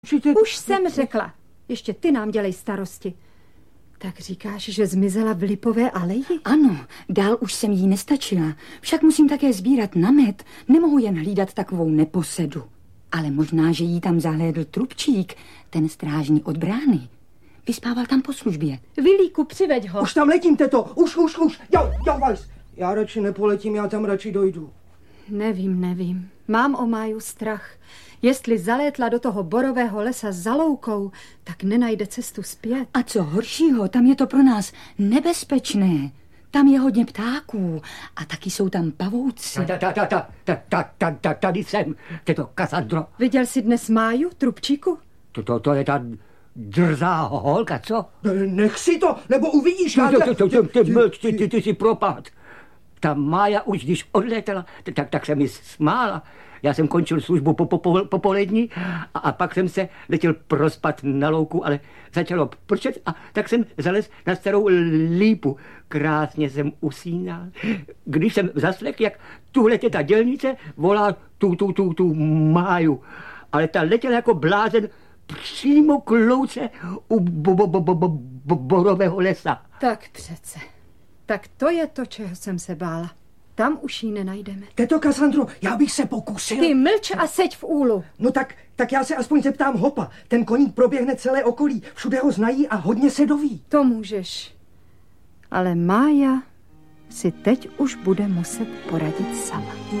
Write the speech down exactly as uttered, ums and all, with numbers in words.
Určitě... Už jsem řekla. Ještě ty nám dělej starosti. Tak říkáš, že zmizela v Lipové aleji? Ano, dál už jsem jí nestačila. Však musím také sbírat namet. Nemohu jen hlídat takovou neposedu. Ale možná, že jí tam zahlédl Trubčík, ten strážný od brány. Vyspával tam po službě. Vilíku, přiveď ho. Už tam letím, teto. Už, už, už. Jo, jo, Vajs. Já radši nepoletím, já tam radši dojdu. Nevím, nevím. Mám o Máju strach. Jestli zalétla do toho borového lesa za loukou, tak nenajde cestu zpět. A co horšího, tam je to pro nás nebezpečné. Tam je hodně ptáků a taky jsou tam pavouci. Ta, ta, ta, ta, ta, ta, ta, ta, tady jsem, tyto Kasandro. Viděl jsi dnes Máju, Trubčíku? To, to, to je ta drzá holka, co? Nech si to, nebo uvidíš. Ty, ty, ty, ty, ty, mlč, ty, ty, ty si propad. Ta Mája už, když odletěla, tak, tak se mi smála. Já jsem končil službu po, po, po, popolední a, a pak jsem se letěl prospat na louku, ale začalo pršet a tak jsem zalez na starou lípu. Krásně jsem usínal. Když jsem zaslechl, jak tuhle ta dělnice volá tu, tu, tu, tu Máju, ale ta letěla jako blázen přímo k louce u bo, bo, bo, bo, bo, bo, borového lesa. Tak přece. Tak to je to, čeho jsem se bála. Tam už ji nenajdeme. Teto Kasandro, já bych se pokusil. Ty mlč a seď v úlu. No tak, tak já se aspoň zeptám Hopa. Ten koník proběhne celé okolí. Všude ho znají a hodně se doví. To můžeš. Ale Mája si teď už bude muset poradit sama.